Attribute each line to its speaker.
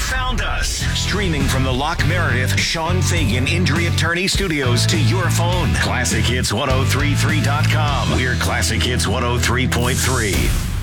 Speaker 1: found us. Streaming from the Loch Meredith Sean Fagan Injury Attorney Studios to your phone. ClassicHits1033.com. We're Classic Hits 103.3.